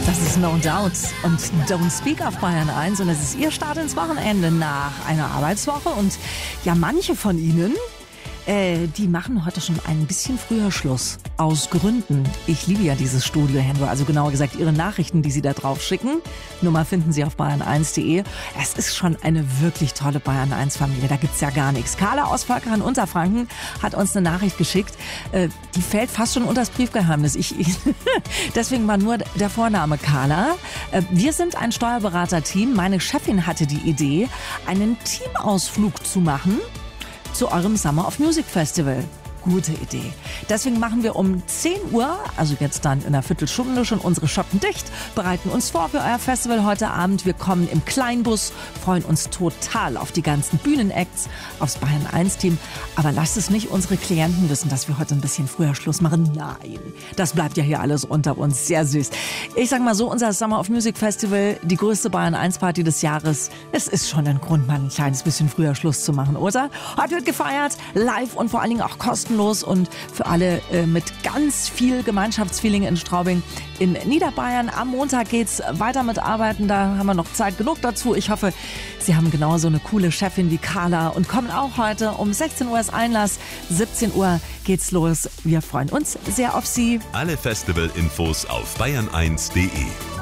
Das ist No Doubt und Don't Speak auf Bayern 1 und es ist Ihr Start ins Wochenende nach einer Arbeitswoche und ja, manche von Ihnen, die machen heute schon ein bisschen früher Schluss. Aus Gründen. Ich liebe ja dieses Studio, Henry. Also genauer gesagt, Ihre Nachrichten, die Sie da drauf schicken. Nummer finden Sie auf bayern1.de. Es ist schon eine wirklich tolle Bayern-1-Familie. Da gibt's ja gar nichts. Carla aus Völkern, Unterfranken, hat uns eine Nachricht geschickt. Die fällt fast schon unter das Briefgeheimnis. Deswegen war nur der Vorname Carla. Wir sind ein Steuerberater-Team. Meine Chefin hatte die Idee, einen Teamausflug zu machen zu eurem Summer of Music Festival. Gute Idee. Deswegen machen wir um 10 Uhr, also jetzt dann in einer Viertelstunde, schon unsere Schotten dicht, bereiten uns vor für euer Festival heute Abend. Wir kommen im Kleinbus, freuen uns total auf die ganzen Bühnenacts, aufs Bayern 1 Team. Aber lasst es nicht unsere Klienten wissen, dass wir heute ein bisschen früher Schluss machen. Nein, das bleibt ja hier alles unter uns. Sehr süß. Ich sag mal so, unser Summer of Music Festival, die größte Bayern 1 Party des Jahres. Es ist schon ein Grund, mal ein kleines bisschen früher Schluss zu machen, oder? Heute wird gefeiert, live und vor allen Dingen auch kostenlos. Und für alle mit ganz viel Gemeinschaftsfeeling in Straubing in Niederbayern. Am Montag geht's weiter mit Arbeiten, da haben wir noch Zeit genug dazu. Ich hoffe, Sie haben genauso eine coole Chefin wie Carla und kommen auch heute um 16 Uhr ist Einlass, 17 Uhr geht's los. Wir freuen uns sehr auf Sie. Alle Festival-Infos auf bayern1.de.